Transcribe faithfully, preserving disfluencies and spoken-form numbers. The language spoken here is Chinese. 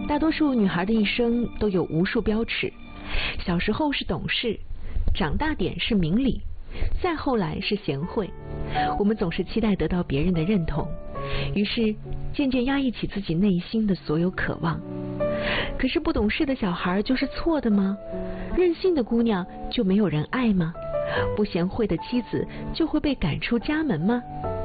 大多数女孩的一生都有无数标尺，小时候是懂事，长大点是明理，再后来是贤惠。我们总是期待得到别人的认同，于是渐渐压抑起自己内心的所有渴望。可是不懂事的小孩就是错的吗？任性的姑娘就没有人爱吗？不贤惠的妻子就会被赶出家门吗？